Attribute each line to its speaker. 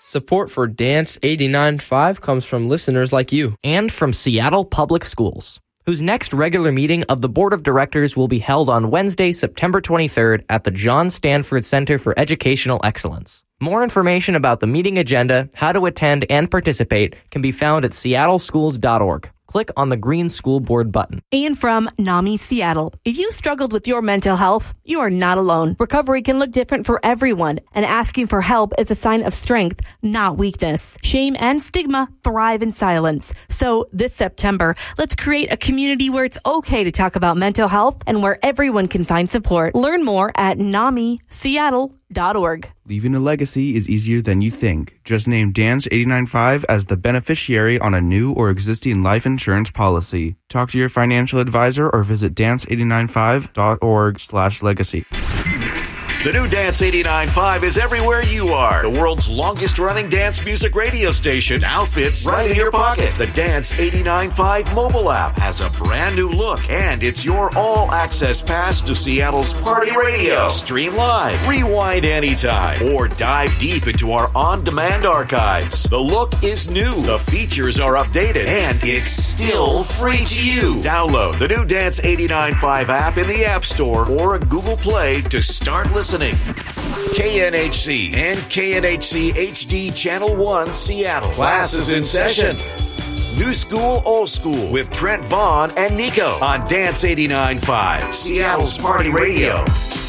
Speaker 1: Support for Dance 89.5 comes from listeners like you.
Speaker 2: And from Seattle Public Schools, whose next regular meeting of the Board of Directors will be held on Wednesday, September 23rd at the John Stanford Center for Educational Excellence. More information about the meeting agenda, how to attend, and participate can be found at seattleschools.org. Click on the green school board button.
Speaker 3: And from NAMI Seattle. If you struggled with your mental health, you are not alone. Recovery can look different for everyone, and asking for help is a sign of strength, not weakness. Shame and stigma thrive in silence. So this September, let's create a community where it's okay to talk about mental health and where everyone can find support. Learn more at NAMISeattle.org.
Speaker 4: Leaving a legacy is easier than you think. Just name Dance 89.5 as the beneficiary on a new or existing life insurance policy. Talk to your financial advisor or visit dance89.5.org/legacy.
Speaker 5: The new Dance 89.5 is everywhere you are. The world's longest running dance music radio station now fits right in your pocket. The Dance 89.5 mobile app has a brand new look, and it's your all-access pass to Seattle's party radio. Stream live, rewind anytime, or dive deep into our on-demand archives. The look is new, the features are updated, and it's still free to you. Download the new Dance 89.5 app in the App Store or Google Play to start listening. KNHC and KNHC HD Channel 1 Seattle. Class is in session. New School, Old School with Trent Vaughn and Nico on Dance 89.5, Seattle's Party Radio.